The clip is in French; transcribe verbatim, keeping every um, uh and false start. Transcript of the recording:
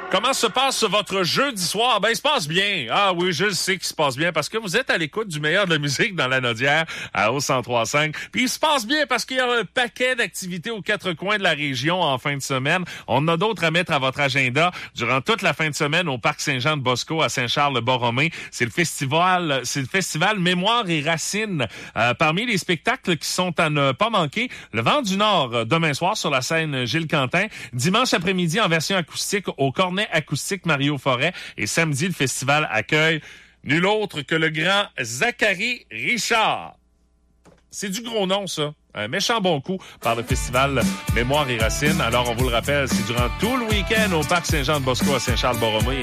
Comment se passe votre jeudi soir? Ben, il se passe bien. Ah oui, je le sais qu'il se passe bien parce que vous êtes à l'écoute du meilleur de la musique dans la Nodière à O cent trois virgule cinq. Puis il se passe bien parce qu'il y a un paquet d'activités aux quatre coins de la région en fin de semaine. On en a d'autres à mettre à votre agenda durant toute la fin de semaine au Parc Saint-Jean-de-Bosco à Saint-Charles-le-Borromée. C'est le festival, c'est le festival Mémoire et Racines. Euh, parmi les spectacles qui sont à ne pas manquer, le Vent du Nord demain soir sur la scène Gilles Quentin. Dimanche après-midi en version acoustique au Cornet Acoustique Mario Forêt. Et samedi, le festival accueille nul autre que le grand Zachary Richard. C'est du gros nom, ça. Un méchant bon coup par le festival Mémoire et Racines. Alors, on vous le rappelle, c'est durant tout le week-end au Parc Saint-Jean-de-Bosco à Saint-Charles-Borromée.